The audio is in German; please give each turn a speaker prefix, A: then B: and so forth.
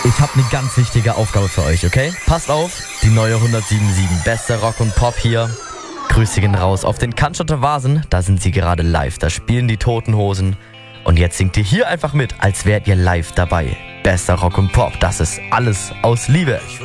A: Ich habe eine ganz wichtige Aufgabe für euch, okay? Passt auf, die neue 107.7 beste Rock und Pop hier. Grüße gehen raus auf den Cannstatter Vasen, da sind sie gerade live, da spielen die Toten Hosen. Und jetzt singt ihr hier einfach mit, als wärt ihr live dabei. Bester Rock und Pop, das ist alles aus Liebe.